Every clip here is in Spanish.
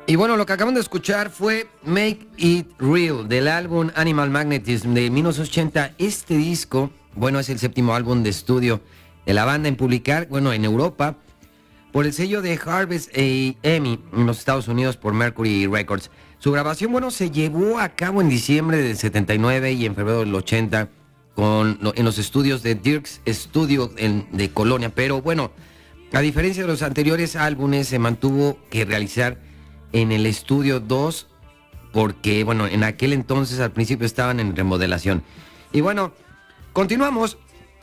Y bueno, lo que acaban de escuchar fue Make It Real del álbum Animal Magnetism de 1980. Este disco, bueno, es el séptimo álbum de estudio de la banda en publicar, bueno, en Europa, por el sello de Harvest EMI en los Estados Unidos por Mercury Records. Su grabación, bueno, se llevó a cabo en diciembre del 79 y en febrero del 80 en los estudios de Dirks Studio de Colonia. Pero bueno, a diferencia de los anteriores álbumes, se mantuvo que realizar en el estudio 2 porque, bueno, en aquel entonces al principio estaban en remodelación. Y bueno, continuamos.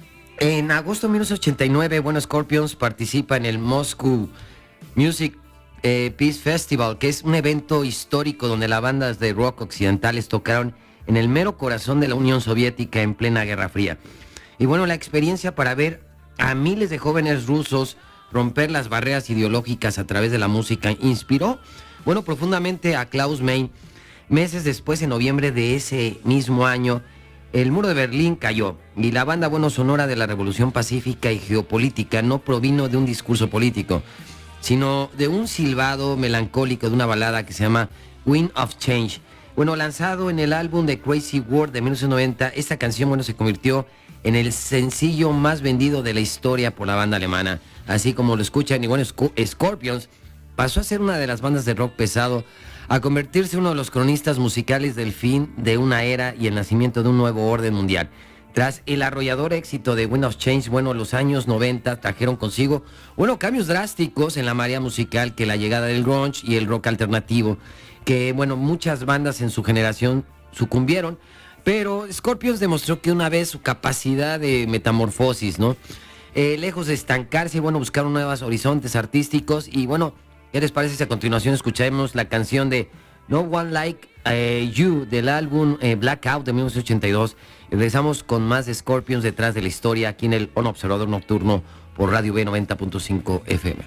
En agosto de 1989, bueno, Scorpions participa en el Moscow Music Peace Festival, que es un evento histórico donde las bandas de rock occidentales tocaron en el mero corazón de la Unión Soviética en plena Guerra Fría. Y bueno, la experiencia para ver a miles de jóvenes rusos romper las barreras ideológicas a través de la música inspiró, bueno, profundamente a Klaus Meine. Meses después, en noviembre de ese mismo año, el muro de Berlín cayó y la banda, bueno, sonora de la Revolución Pacífica y Geopolítica no provino de un discurso político, sino de un silbado melancólico de una balada que se llama Wind of Change. Bueno, lanzado en el álbum de Crazy World de 1990, esta canción, bueno, se convirtió en el sencillo más vendido de la historia por la banda alemana. Así como lo escuchan, y bueno, Scorpions pasó a ser una de las bandas de rock pesado, a convertirse en uno de los cronistas musicales del fin de una era y el nacimiento de un nuevo orden mundial. Tras el arrollador éxito de Wind of Change, bueno, los años 90 trajeron consigo, bueno, cambios drásticos en la marea musical, que la llegada del grunge y el rock alternativo, que, bueno, muchas bandas en su generación sucumbieron, pero Scorpions demostró que una vez su capacidad de metamorfosis, ¿no? Lejos de estancarse, bueno, buscaron nuevos horizontes artísticos. Y bueno, ¿qué les parece si a continuación escuchamos la canción de No One Like You del álbum Blackout de 1982? Y regresamos con más de Scorpions detrás de la historia aquí en el On Observador Nocturno por Radio B 90.5 FM.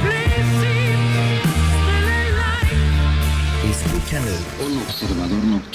Escuchan el On Observador Nocturno.